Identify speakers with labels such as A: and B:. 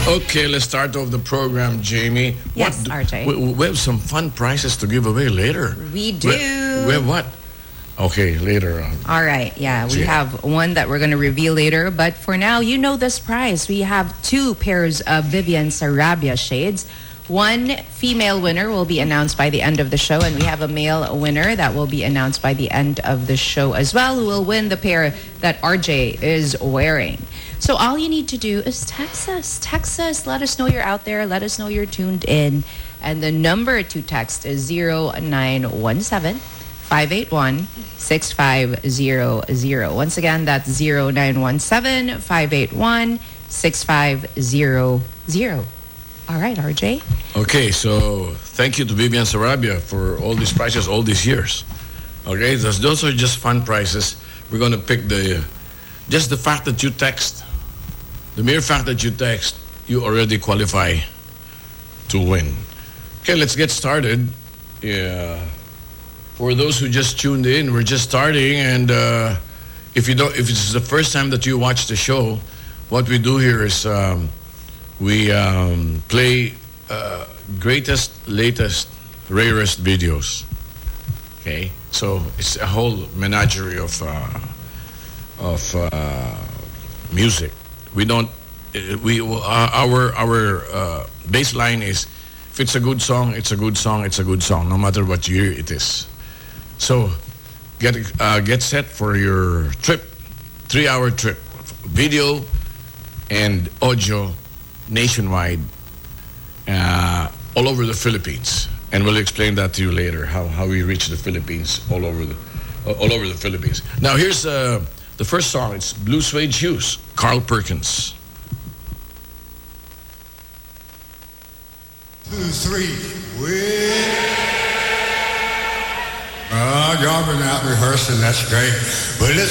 A: Okay, let's start off the program, Jamie.
B: Yes, RJ.
A: We have some fun prizes to give away later.
B: We do.
A: We have what? Okay, later on.
B: All right, yeah. We have one that we're going to reveal later. But for now, you know this prize. We have 2 pairs of Vivian Sarabia shades. One female winner will be announced by the end of the show. And we have a male winner that will be announced by the end of the show as well, who will win the pair that RJ is wearing. So all you need to do is text us. Text us. Let us know you're out there. Let us know you're tuned in. And the number to text is 0917-581-6500. Once again, that's 0917-581-6500. All right, RJ.
A: Okay, so thank you to Vivian Sarabia for all these prizes all these years. Okay, those are just fun prizes. We're going to pick just the fact that you text. The mere fact that you text, you already qualify to win. Okay, let's get started. Yeah. For those who just tuned in, we're just starting, and if it's the first time that you watch the show, what we do here is we play greatest, latest, rarest videos. Okay, so it's a whole menagerie of music. Our baseline is, if it's a good song, it's a good song, it's a good song, no matter what year it is. So get set for your trip, 3-hour trip, video and audio nationwide, all over the Philippines, and we'll explain that to you later how we reach the Philippines, all over the Philippines. Now here's the first song. It's Blue Suede Shoes, Carl Perkins.
C: 2, 3. Y'all been out rehearsing, that's great. But it's